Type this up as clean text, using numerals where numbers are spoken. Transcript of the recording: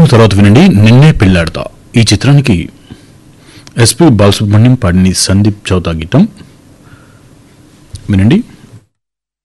కార్యక్రమం తర్వాత వినండి నిన్నే పెళ్లాడతా. ఈ చిత్రానికి ఎస్పి బాలసుబ్రహ్మణ్యం పాడిని సందీప్ చౌతా గీతం వినండి.